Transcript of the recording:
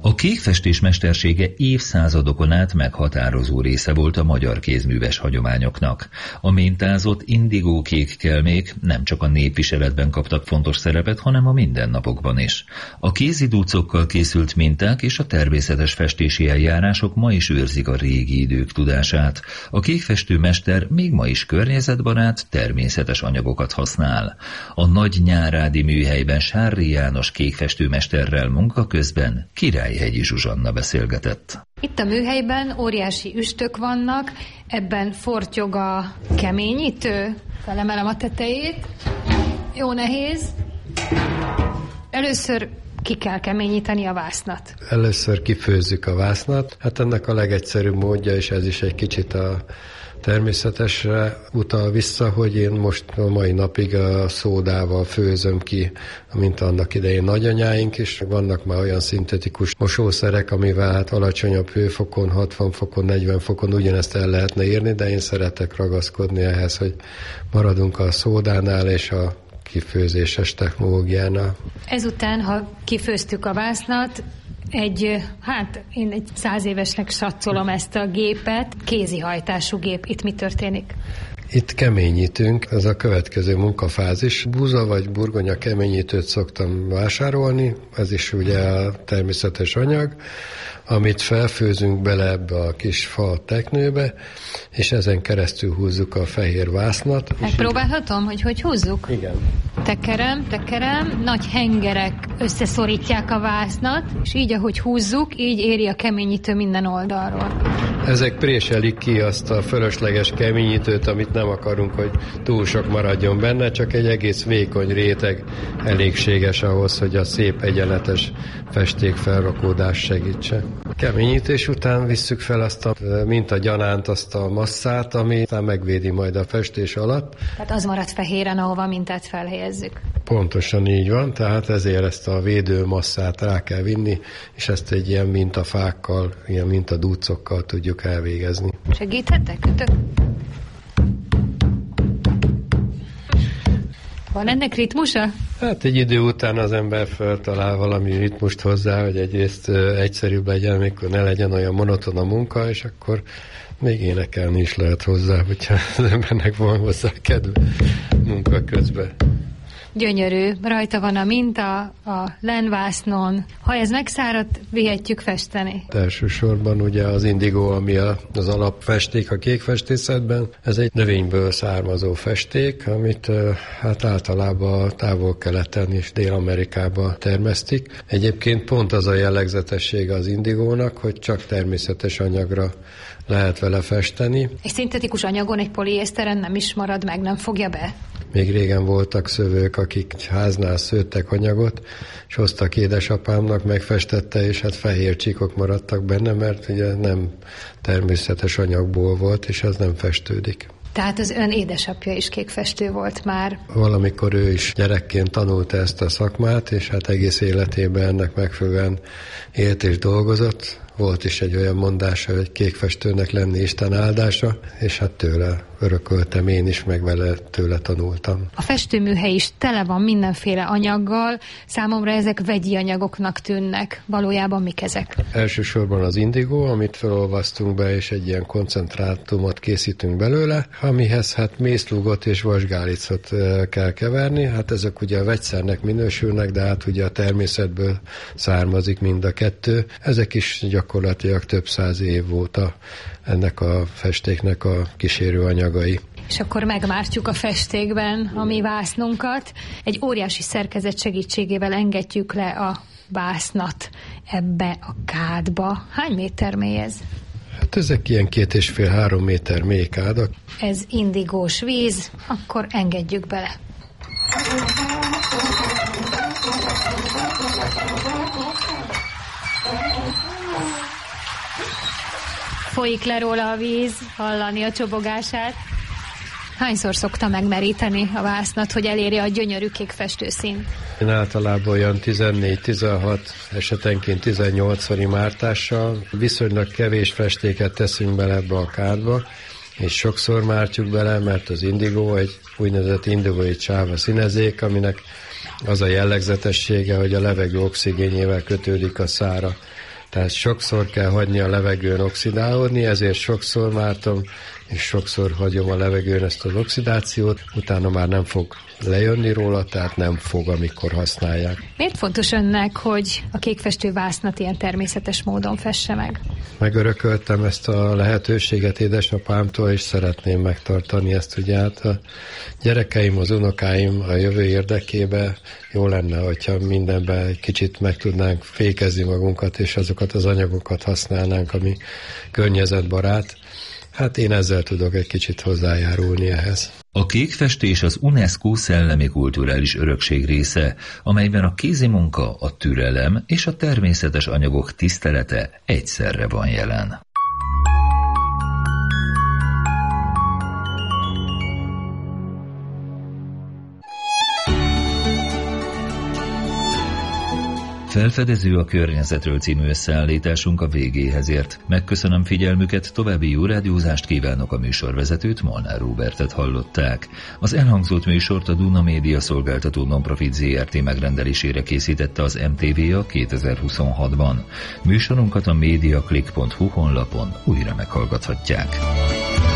A kékfestés mestersége évszázadokon át meghatározó része volt a magyar kézműves hagyományoknak. A mintázott indigó kék kelmék nem csak a népviseletben kaptak fontos szerepet, hanem a mindennapokban is. A kézidúcokkal készült minták és a természetes festési eljárások ma is őrzik a régi idők tudását. A kékfestő mester még ma is környezetbarát, természetes anyagokat használ. A Nagy Nyárádi műhelyben Sárri János kékfestőmesterrel munka közben Királyhegyi Zsuzsanna beszélgetett. Itt a műhelyben óriási üstök vannak, ebben fortyog a keményítő. Felemelem a tetejét. Jó nehéz. Először ki kell keményíteni a vásznat. Először kifőzzük a vásznat. Hát ennek a legegyszerűbb módja, és ez is egy kicsit a természetesre utal vissza, hogy én most a mai napig a szódával főzöm ki, mint annak idején nagyanyáink is. Vannak már olyan szintetikus mosószerek, amivel hát alacsonyabb hőfokon, 60 fokon, 40 fokon ugyanezt el lehetne írni, de én szeretek ragaszkodni ehhez, hogy maradunk a szódánál és a kifőzéses technológiánál. Ezután, ha kifőztük a vásznat, én egy 100 évesnek satszolom ezt a gépet. Kézihajtású gép. Itt mi történik? Itt keményítünk, ez a következő munkafázis. Búza vagy burgonya keményítőt szoktam vásárolni, ez is ugye a természetes anyag, amit felfőzünk bele ebbe a kis fa teknőbe, és ezen keresztül húzzuk a fehér vásznat. Megpróbálhatom, hogy húzzuk? Igen. Tekerem, nagy hengerek összeszorítják a vásznat, és így, ahogy húzzuk, így éri a keményítő minden oldalról. Ezek préselik ki azt a fölösleges keményítőt, amit nem akarunk, hogy túl sok maradjon benne, csak egy egész vékony réteg elégséges ahhoz, hogy a szép egyenletes festékfelrakódás segítse. Keményítés után visszük fel azt a mintagyanánt, azt a masszát, ami aztán megvédi majd a festés alatt. Tehát az marad fehéren, ahova mintát felhelyezzük. Pontosan így van, tehát ezért ezt a védőmasszát rá kell vinni, és ezt egy ilyen mintafákkal, ilyen mintadúcokkal tudjuk elvégezni. Segíthetek? Van ennek ritmusa? Hát egy idő után az ember feltalál valami ritmust hozzá, hogy egyrészt egyszerűbb legyen, mikor ne legyen olyan monoton a munka, és akkor még énekelni is lehet hozzá, hogyha az embernek van hozzá kedve munka közben. Gyönyörű, rajta van a minta, a lenvásznon. Ha ez megszáradt, vihetjük festeni. Elsősorban ugye az indigó, ami az alapfesték a kékfestészetben, ez egy növényből származó festék, amit hát általában Távol-Keleten és Dél-Amerikában termesztik. Egyébként pont az a jellegzetessége az indigónak, hogy csak természetes anyagra lehet vele festeni. Egy szintetikus anyagon, egy poliészteren nem is marad meg, nem fogja be? Még régen voltak szövők, akik háznál szőttek anyagot, és hoztak édesapámnak, megfestette, és hát fehér csíkok maradtak benne, mert ugye nem természetes anyagból volt, és az nem festődik. Tehát az ön édesapja is kékfestő volt már. Valamikor ő is gyerekként tanulta ezt a szakmát, és hát egész életében ennek megfelelően élt és dolgozott. Volt is egy olyan mondása, hogy kékfestőnek lenni Isten áldása, és hát tőle örököltem én is, meg vele tőle tanultam. A festőműhely is tele van mindenféle anyaggal, számomra ezek vegyi anyagoknak tűnnek. Valójában mik ezek? Elsősorban az indigó, amit felolvasztunk be, és egy ilyen koncentrátumot készítünk belőle, amihez hát mészlugot és vasgálicot kell keverni. Hát ezek ugye a vegyszernek minősülnek, de hát ugye a természetből származik mind a kettő. Ezek is gyakorlatilag több száz év óta ennek a festéknek a kísérő anyagai. És akkor megmártjuk a festékben a mi vásznunkat. Egy óriási szerkezet segítségével engedjük le a vásznat ebbe a kádba. Hány méter mély ez? Hát ezek ilyen 2,5-3 méter mély kádak. Ez indigós víz, akkor engedjük bele. Folyik le róla a víz, hallani a csobogását. Hányszor szokta megmeríteni a vásznat, hogy elérje a gyönyörű kék festőszínt? Én általában olyan 14-16, esetenként 18-szori mártással viszonylag kevés festéket teszünk bele ebbe a kádba, és sokszor mártjuk bele, mert az indigó egy úgynevezett indigói csáva színezék, aminek az a jellegzetessége, hogy a levegő oxigénjével kötődik a szára. Tehát sokszor kell hagyni a levegőn oxidálódni, ezért sokszor mártom, és sokszor hagyom a levegőn ezt az oxidációt, utána már nem fog lejönni róla, tehát nem fog, amikor használják. Miért fontos önnek, hogy a kékfestő vásznat ilyen természetes módon fesse meg? Megörököltem ezt a lehetőséget édesapámtól, és szeretném megtartani ezt, ugye hát a gyerekeim, az unokáim a jövő érdekébe jó lenne, hogyha mindenben egy kicsit meg tudnánk fékezni magunkat, és azokat az anyagokat használnánk, ami környezetbarát. Hát én ezzel tudok egy kicsit hozzájárulni ehhez. A kékfestés az UNESCO szellemi kulturális örökség része, amelyben a kézimunka, a türelem és a természetes anyagok tisztelete egyszerre van jelen. Felfedező a környezetről című összeállításunk a végéhez ért. Megköszönöm figyelmüket, további jó rádiózást kívánok, a műsorvezetőt, Molnár Róbertet hallották. Az elhangzott műsort a Duna Média Szolgáltató Nonprofit Zrt. Megrendelésére készítette az MTV-a 2026-ban. Műsorunkat a mediaclick.hu honlapon újra meghallgathatják.